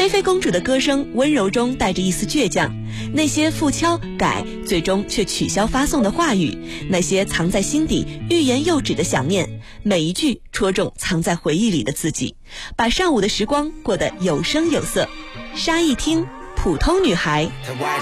菲菲公主的歌声温柔中带着一丝倔强，那些复敲改最终却取消发送的话语，那些藏在心底欲言又止的想念，每一句戳中藏在回忆里的自己，把上午的时光过得有声有色。沙一听，普通女孩。